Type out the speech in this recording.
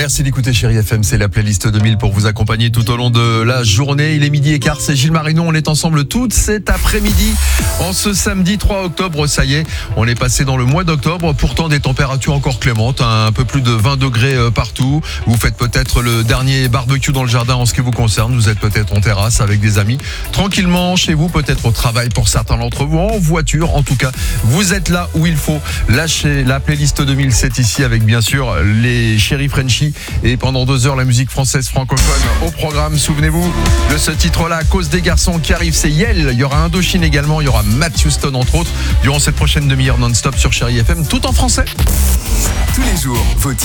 Merci d'écouter Chérie FM, c'est la playlist 2000 pour vous accompagner tout au long de la journée. Il est 12h15, c'est Gilles Marinon, on est ensemble toute cet après-midi. En ce samedi 3 octobre, ça y est, on est passé dans le mois d'octobre, pourtant des températures encore clémentes, un peu plus de 20 degrés partout. Vous faites peut-être le dernier barbecue dans le jardin en ce qui vous concerne, vous êtes peut-être en terrasse avec des amis, tranquillement chez vous, peut-être au travail pour certains d'entre vous, en voiture, en tout cas, vous êtes là où il faut. Lâchez la playlist 2000, c'est ici avec bien sûr les Chéri Frenchie et pendant 2 heures la musique française francophone au programme. Souvenez-vous de ce titre-là, à cause des garçons qui arrivent, c'est Yel. Il y aura Indochine également, il y aura Matt Houston entre autres durant cette prochaine demi-heure non-stop sur Chéri FM, tout en français. Tous les jours, vos